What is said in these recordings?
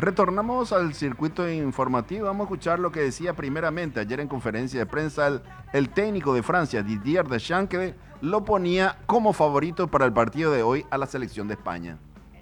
Retornamos al circuito informativo. Vamos a escuchar lo que decía primeramente ayer en conferencia de prensa el técnico de Francia, Didier Deschamps, que lo ponía como favorito para el partido de hoy a la selección de España.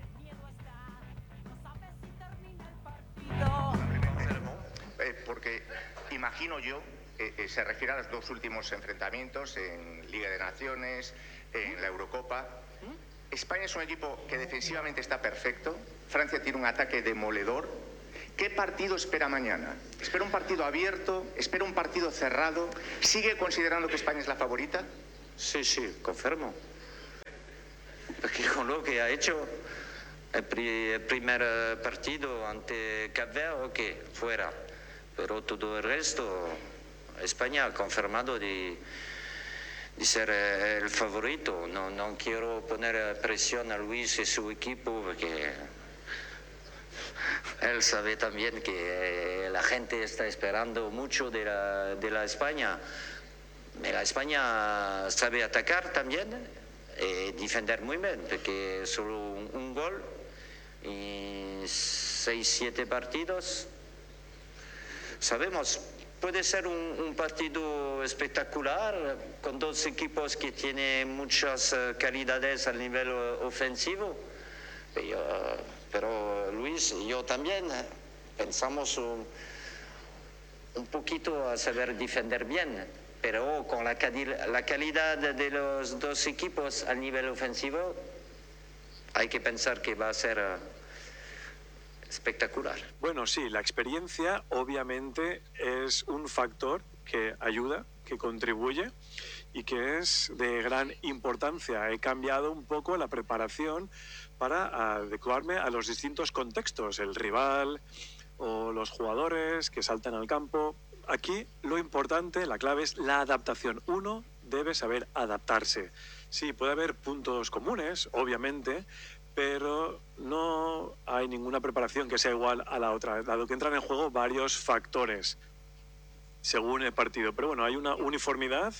Porque imagino yo, se refiere a los dos últimos enfrentamientos en Liga de Naciones, en la Eurocopa. España es un equipo que defensivamente está perfecto. Francia tiene un ataque demoledor. ¿Qué partido espera mañana? ¿Espera un partido abierto? ¿Espera un partido cerrado? ¿Sigue considerando que España es la favorita? Sí, confirmo. Porque con lo que ha hecho el primer partido ante Cap Verde, ok, fuera. Pero todo el resto, España ha confirmado de ser el favorito. No quiero poner presión a Luis y su equipo porque él sabe también que la gente está esperando mucho de la España. La España sabe atacar también y defender muy bien, porque solo un gol y 6-7 partidos. Sabemos, puede ser un partido espectacular con dos equipos que tienen muchas calidades a nivel ofensivo. Pero Luis y yo también pensamos un poquito a saber defender bien, pero con la calidad de los dos equipos a nivel ofensivo hay que pensar que va a ser espectacular. Bueno, sí, la experiencia obviamente es un factor que ayuda, que contribuye y que es de gran importancia. He cambiado un poco la preparación para adecuarme a los distintos contextos, el rival o los jugadores que saltan al campo. Aquí lo importante, la clave es la adaptación. Uno debe saber adaptarse. Sí, puede haber puntos comunes, obviamente, pero no hay ninguna preparación que sea igual a la otra, dado que entran en juego varios factores según el partido. Pero bueno, hay una uniformidad,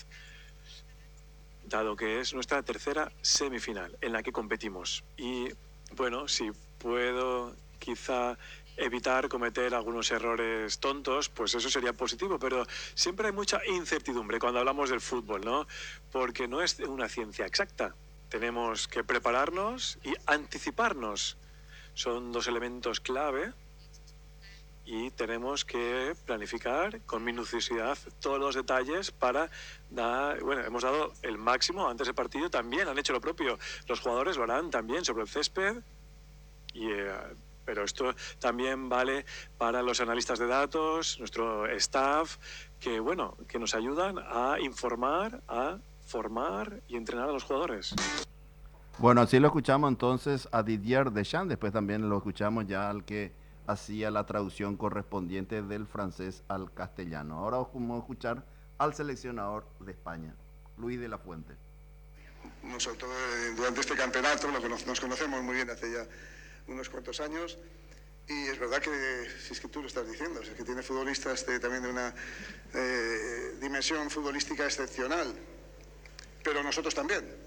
dado que es nuestra tercera semifinal en la que competimos. Y bueno, si puedo quizá evitar cometer algunos errores tontos, pues eso sería positivo, pero siempre hay mucha incertidumbre cuando hablamos del fútbol, ¿no? Porque no es una ciencia exacta. Tenemos que prepararnos y anticiparnos. Son dos elementos clave y tenemos que planificar con minuciosidad todos los detalles para dar... Bueno, hemos dado el máximo antes del partido, también han hecho lo propio. Los jugadores lo harán también sobre el césped, pero esto también vale para los analistas de datos, nuestro staff, que nos ayudan a informar, a formar y entrenar a los jugadores. Bueno, así lo escuchamos entonces a Didier Deschamps, después también lo escuchamos ya al que hacía la traducción correspondiente del francés al castellano. Ahora vamos a escuchar al seleccionador de España, Luis de la Fuente. Nosotros durante este campeonato nos conocemos muy bien hace ya unos cuantos años y es verdad que, si es que tú lo estás diciendo, es que tiene futbolistas también de una dimensión futbolística excepcional, pero nosotros también.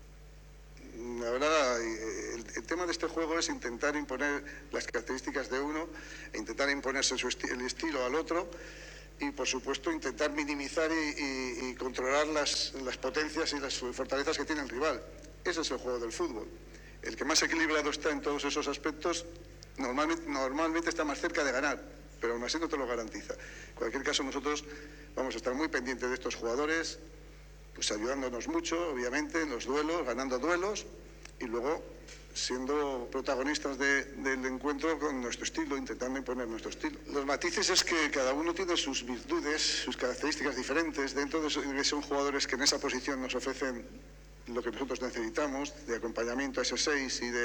La verdad, el tema de este juego es intentar imponer las características de uno e intentar imponerse el estilo al otro y, por supuesto, intentar minimizar y controlar las potencias y las fortalezas que tiene el rival. Ese es el juego del fútbol. El que más equilibrado está en todos esos aspectos normalmente está más cerca de ganar, pero aún así no te lo garantiza. En cualquier caso, nosotros vamos a estar muy pendientes de estos jugadores, pues ayudándonos mucho, obviamente, en los duelos, ganando duelos y luego siendo protagonistas del encuentro con nuestro estilo, intentando imponer nuestro estilo. Los matices es que cada uno tiene sus virtudes, sus características diferentes. Dentro de son jugadores que en esa posición nos ofrecen lo que nosotros necesitamos, de acompañamiento a ese 6 y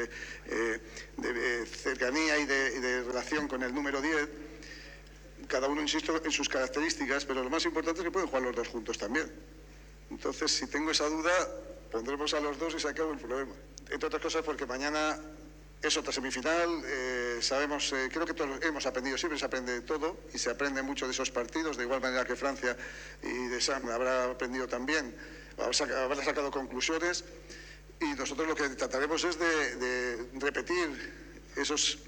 de cercanía y de relación con el número 10. Cada uno, insisto, en sus características, pero lo más importante es que pueden jugar los dos juntos también. Entonces, si tengo esa duda, pondremos a los dos y se acabó el problema. Entre otras cosas porque mañana es otra semifinal, sabemos, creo que todos hemos aprendido, siempre se aprende de todo y se aprende mucho de esos partidos, de igual manera que Francia y de Sam habrá aprendido también, habrá sacado conclusiones y nosotros lo que trataremos es de repetir esos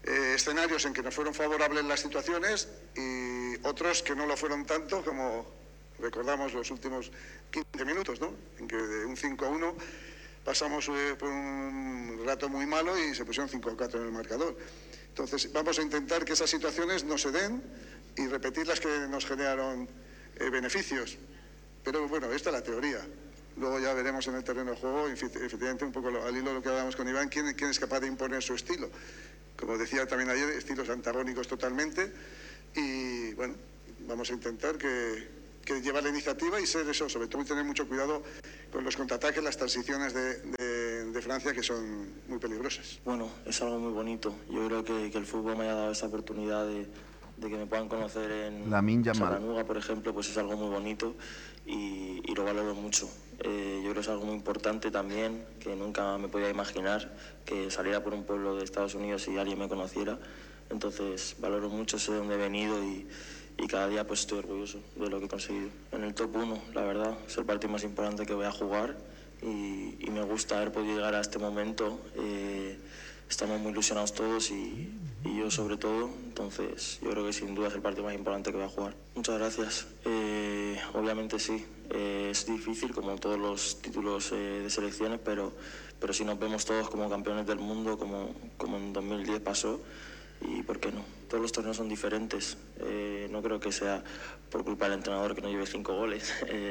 escenarios en que nos fueron favorables las situaciones y otros que no lo fueron tanto, como recordamos los últimos 15 minutos, ¿no? En que de un 5-1 pasamos por un rato muy malo y se pusieron 5-4 en el marcador. Entonces vamos a intentar que esas situaciones no se den y repetir las que nos generaron beneficios. Pero bueno, esta es la teoría. Luego ya veremos en el terreno de juego, efectivamente, un poco al hilo de lo que hablábamos con Iván, quién es capaz de imponer su estilo. Como decía también ayer, estilos antagónicos totalmente. Y bueno, vamos a intentar que llevar la iniciativa y ser eso, sobre todo tener mucho cuidado con los contraataques, las transiciones de Francia, que son muy peligrosas. Bueno, es algo muy bonito. Yo creo que el fútbol me haya dado esa oportunidad de que me puedan conocer en Chattanooga, por ejemplo, pues es algo muy bonito y lo valoro mucho. Yo creo que es algo muy importante también, que nunca me podía imaginar que saliera por un pueblo de Estados Unidos y alguien me conociera. Entonces valoro mucho, sé de dónde he venido y cada día pues estoy orgulloso de lo que he conseguido. En el top 1, la verdad, es el partido más importante que voy a jugar y me gusta haber podido llegar a este momento. Estamos muy ilusionados todos y yo sobre todo, entonces yo creo que sin duda es el partido más importante que voy a jugar. Muchas gracias. Obviamente sí, es difícil como todos los títulos de selecciones, pero si nos vemos todos como campeones del mundo, como en 2010 pasó, y por qué no. Todos los torneos son diferentes, no creo que sea por culpa del entrenador que no lleve 5 goles.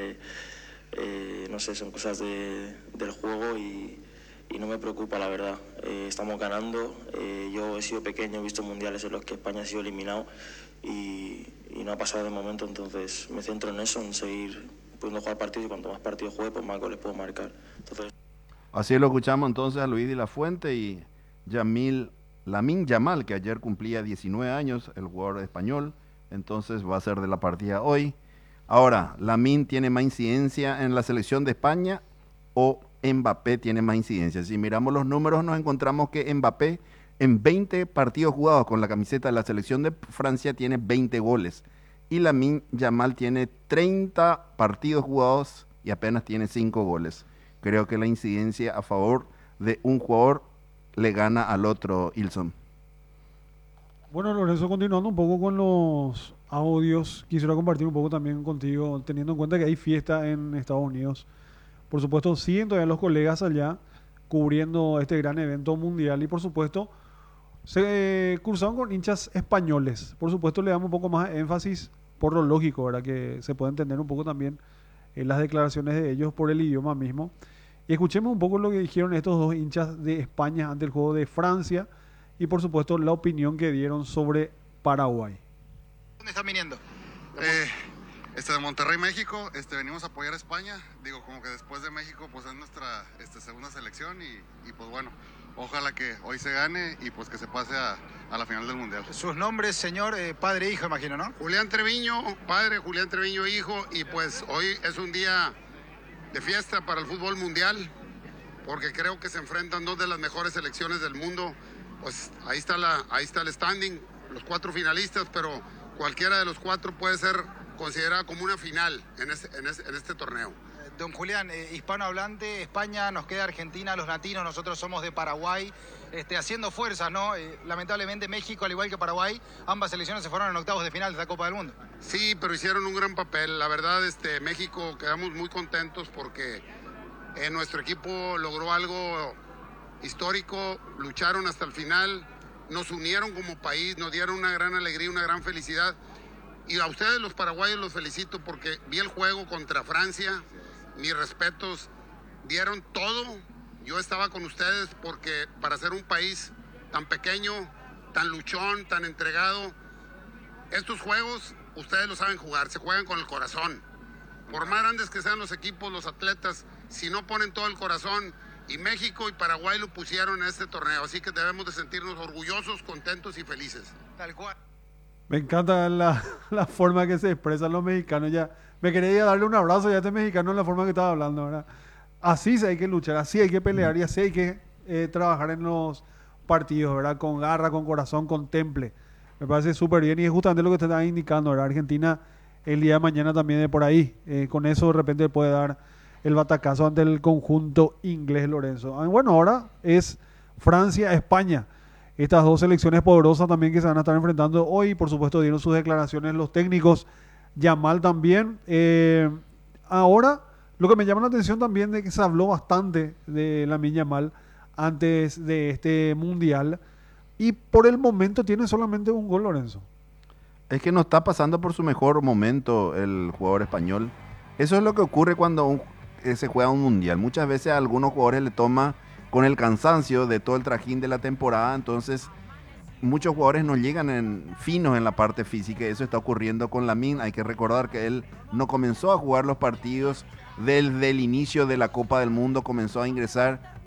No sé, son cosas del juego y no me preocupa, la verdad. Estamos ganando. Yo he sido pequeño, he visto mundiales en los que España ha sido eliminado y no ha pasado de momento, entonces me centro en eso, en seguir pudiendo jugar partidos y cuanto más partidos juegue, pues más goles puedo marcar. Entonces... Así lo escuchamos entonces a Luis de la Fuente y Lamine Yamal, que ayer cumplía 19 años, el jugador español, entonces va a ser de la partida hoy. Ahora, ¿Lamine tiene más incidencia en la selección de España o Mbappé tiene más incidencia? Si miramos los números nos encontramos que Mbappé en 20 partidos jugados con la camiseta de la selección de Francia tiene 20 goles y Lamine Yamal tiene 30 partidos jugados y apenas tiene 5 goles. Creo que la incidencia a favor de un jugador le gana al otro, Ilson. Bueno, Lorenzo, continuando un poco con los audios, quisiera compartir un poco también contigo, teniendo en cuenta que hay fiesta en Estados Unidos. Por supuesto, siguen todavía los colegas allá cubriendo este gran evento mundial y por supuesto se cruzaron con hinchas españoles. Por supuesto le damos un poco más de énfasis por lo lógico, ¿verdad? Que se puede entender un poco también las declaraciones de ellos por el idioma mismo. Y escuchemos un poco lo que dijeron estos dos hinchas de España ante el juego de Francia y por supuesto la opinión que dieron sobre Paraguay. ¿Dónde están viniendo? De Monterrey, México. Venimos a apoyar a España. Digo, como que después de México pues es nuestra segunda selección y pues bueno, ojalá que hoy se gane y pues que se pase a la final del Mundial. Sus nombres, señor, padre e hijo, imagino, ¿no? Julián Treviño, padre, Julián Treviño, hijo, y pues hoy es un día de fiesta para el fútbol mundial, porque creo que se enfrentan dos de las mejores selecciones del mundo. Pues ahí está el standing, los 4 finalistas, pero cualquiera de los 4 puede ser considerada como una final en este torneo. Don Julián, hispanohablante, España, nos queda Argentina, los latinos, nosotros somos de Paraguay, haciendo fuerzas, ¿no? Lamentablemente México, al igual que Paraguay, ambas selecciones se fueron en octavos de final de la Copa del Mundo. Sí, pero hicieron un gran papel. La verdad, México quedamos muy contentos porque nuestro equipo logró algo histórico, lucharon hasta el final, nos unieron como país, nos dieron una gran alegría, una gran felicidad. Y a ustedes los paraguayos los felicito porque vi el juego contra Francia, mis respetos, dieron todo. Yo estaba con ustedes porque para ser un país tan pequeño, tan luchón, tan entregado, estos juegos ustedes lo saben jugar, se juegan con el corazón. Por más grandes que sean los equipos, los atletas, si no ponen todo el corazón, y México y Paraguay lo pusieron en este torneo, así que debemos de sentirnos orgullosos, contentos y felices. Tal cual. Me encanta la forma que se expresan los mexicanos. Ya me quería darle un abrazo ya a este mexicano en la forma que estaba hablando, ¿verdad? Así se hay que luchar, así hay que pelear y así hay que trabajar en los partidos, ¿verdad? Con garra, con corazón, con temple. Me parece súper bien y es justamente lo que te estaba indicando, ¿verdad? Argentina el día de mañana también de por ahí. Con eso de repente puede dar el batacazo ante el conjunto inglés, Lorenzo. Bueno, ahora es Francia-España. estas dos selecciones poderosas también que se van a estar enfrentando hoy. Por supuesto dieron sus declaraciones los técnicos, Yamal también. Ahora, lo que me llama la atención también de que se habló bastante de Lamine Yamal antes de este Mundial, y por el momento tiene solamente un gol, Lorenzo. Es que no está pasando por su mejor momento el jugador español. Eso es lo que ocurre cuando se juega un Mundial. Muchas veces a algunos jugadores le toma con el cansancio de todo el trajín de la temporada, entonces muchos jugadores no llegan finos en la parte física. Eso está ocurriendo con Lamine. Hay que recordar que él no comenzó a jugar los partidos desde el inicio de la Copa del Mundo, comenzó a ingresar